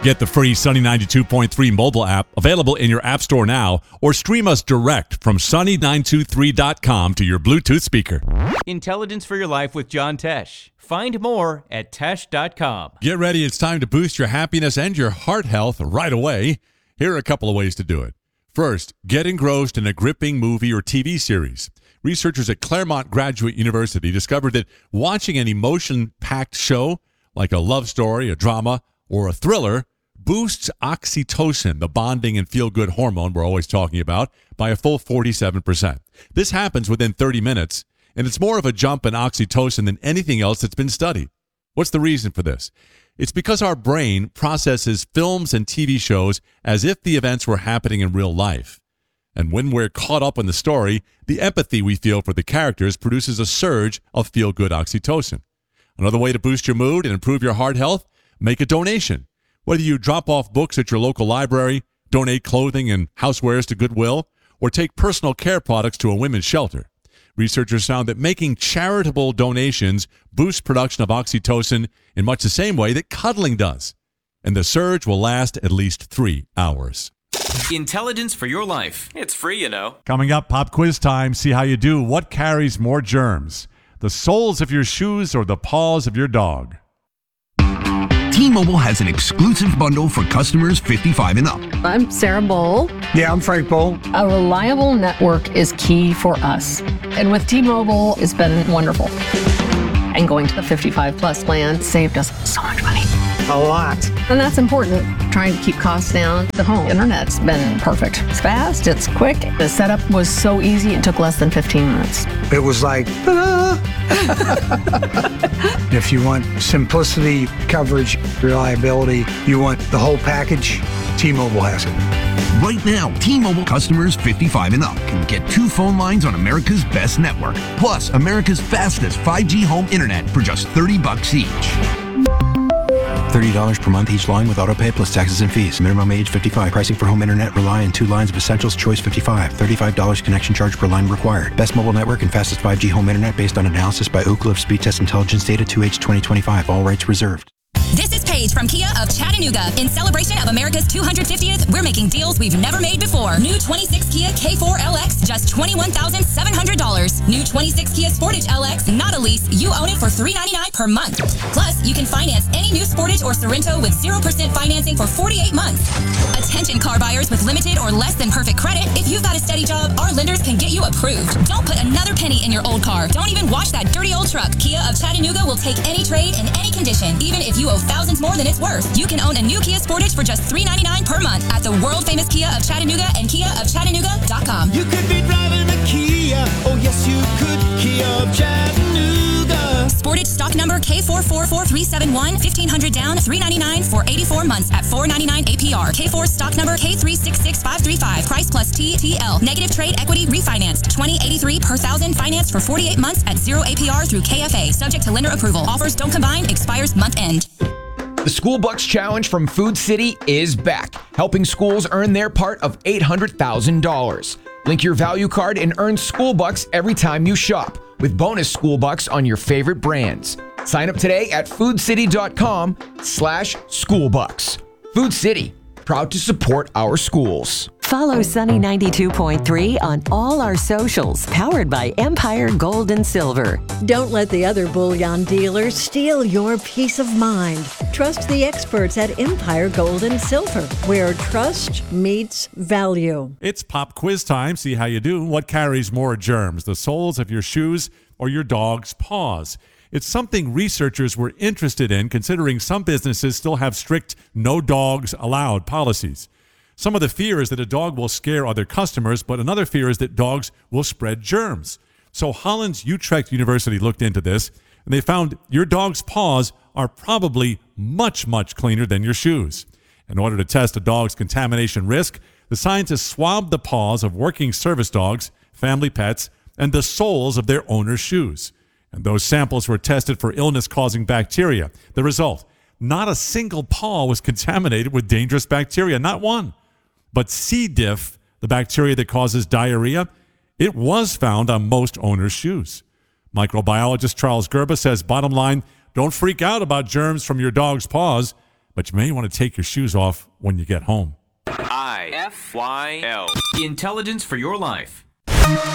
Get the free Sunny 92.3 mobile app available in your app store now, or stream us direct from sunny923.com to your Bluetooth speaker. Intelligence for your life with John Tesh. Find more at tesh.com. Get ready. It's time to boost your happiness and your heart health right away. Here are a couple of ways to do it. First, get engrossed in a gripping movie or TV series. Researchers at Claremont Graduate University discovered that watching an emotion-packed show, like a love story, a drama, or a thriller, boosts oxytocin, the bonding and feel-good hormone we're always talking about, by a full 47%. This happens within 30 minutes, and it's more of a jump in oxytocin than anything else that's been studied. What's the reason for this? It's because our brain processes films and TV shows as if the events were happening in real life. And when we're caught up in the story, the empathy we feel for the characters produces a surge of feel-good oxytocin. Another way to boost your mood and improve your heart health? Make a donation. Whether you drop off books at your local library, donate clothing and housewares to Goodwill, or take personal care products to a women's shelter, researchers found that making charitable donations boosts production of oxytocin in much the same way that cuddling does. And the surge will last at least 3 hours. Intelligence for your life. It's free, you know. Coming up, pop quiz time. See how you do. What carries more germs? The soles of your shoes or the paws of your dog? T-Mobile has an exclusive bundle for customers 55 and up. I'm Sarah Bowl. Yeah, I'm Frank Bowl. A reliable network is key for us. And with T-Mobile, it's been wonderful. And going to the 55 plus plan saved us so much money. A lot. And that's important. Trying to keep costs down. The home internet's been perfect. It's fast, it's quick. The setup was so easy, it took less than 15 minutes. It was like, ta-da! If you want simplicity, coverage, reliability, you want the whole package, T-Mobile has it. Right now, T-Mobile customers 55 and up can get 2 phone lines on America's best network, plus America's fastest 5G home internet for just $30 each. $30 per month each line with autopay plus taxes and fees. Minimum age 55. Pricing for home internet rely on 2 lines of essentials. Choice 55. $35 connection charge per line required. Best mobile network and fastest 5G home internet based on analysis by Ookla of Speed Test Intelligence data 2H 2025. All rights reserved. This is Paige from Kia of Chattanooga. In celebration of America's 250th, we're making deals we've never made before. New 26 Kia K4 LX, just $21,700. New 26 Kia Sportage LX, not a lease. You own it for $399 per month. Plus, you can finance any new Sportage or Sorento with 0% financing for 48 months. Attention car buyers with limited or less than perfect credit. If you've got a steady job, our lenders can get you approved. Don't put another penny in your old car. Don't even wash that dirty old truck. Kia of Chattanooga will take any trade in any condition, even if you owe thousands more than it's worth. You can own a new Kia Sportage for just $399 per month at the world-famous Kia of Chattanooga and KiaofChattanooga.com. You could be driving a Kia. Oh, yes, you could. Kia of Chattanooga. Sportage stock number K444371, 1500 down, $399 for 84 months at $499 APR. K4 stock number K366535, price plus TTL. Negative trade equity refinanced, $20.83 per thousand, financed for 48 months at 0 APR through KFA. Subject to lender approval. Offers don't combine, expires month end. The School Bucks Challenge from Food City is back, helping schools earn their part of $800,000. Link your value card and earn School Bucks every time you shop, with bonus School Bucks on your favorite brands. Sign up today at foodcity.com/schoolbucks. Food City, proud to support our schools. Follow Sunny 92.3 on all our socials, powered by Empire Gold and Silver. Don't let the other bullion dealers steal your peace of mind. Trust the experts at Empire Gold and Silver, where trust meets value. It's pop quiz time. See how you do. What carries more germs, the soles of your shoes or your dog's paws? It's something researchers were interested in, considering some businesses still have strict no dogs allowed policies. Some of the fear is that a dog will scare other customers, but another fear is that dogs will spread germs. So Holland's Utrecht University looked into this, and they found your dog's paws are probably much, much cleaner than your shoes. In order to test a dog's contamination risk, the scientists swabbed the paws of working service dogs, family pets, and the soles of their owner's shoes. And those samples were tested for illness-causing bacteria. The result, not a single paw was contaminated with dangerous bacteria, not one. But C. diff, the bacteria that causes diarrhea, it was found on most owners' shoes. Microbiologist Charles Gerba says, bottom line, don't freak out about germs from your dog's paws. but you may want to take your shoes off when you get home. IFYL. Intelligence for your life.